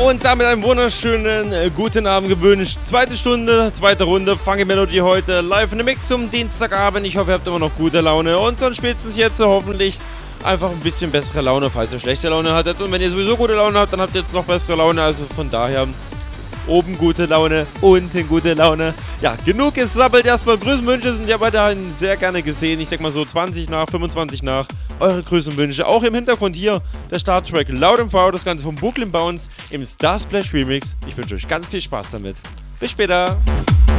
und damit einen wunderschönen guten Abend gewünscht. Zweite Stunde, zweite Runde, Funky Melody heute live in the Mix zum Dienstagabend. Ich hoffe, ihr habt immer noch gute Laune und dann spätestens jetzt hoffentlich einfach ein bisschen bessere Laune, falls ihr schlechte Laune hattet. Und wenn ihr sowieso gute Laune habt, dann habt ihr jetzt noch bessere Laune. Also von daher oben gute Laune, unten gute Laune. Ja, genug gesabbelt. Erstmal Grüßen, Wünsche sind ja weiterhin sehr gerne gesehen. Ich denke mal so 20 nach, 25 nach. Eure Grüßen und Wünsche. Auch im Hintergrund hier der Starttrack Loud & Proud. Das Ganze vom Brooklyn Bounce im Starsplash Remix. Ich wünsche euch ganz viel Spaß damit. Bis später.